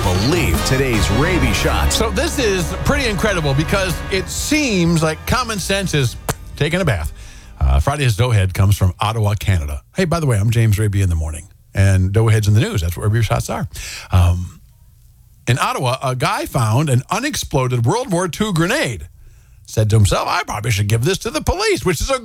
believe today's Raby Shots. So this is pretty incredible because it seems like common sense is taking a bath. Friday's Doughhead comes from Ottawa, Canada. Hey, by the way, I'm James Raby in the morning. And Doughhead's in the news. That's what Raby Shots are. In Ottawa, a guy found an unexploded World War II grenade. Said to himself, I probably should give this to the police, which is a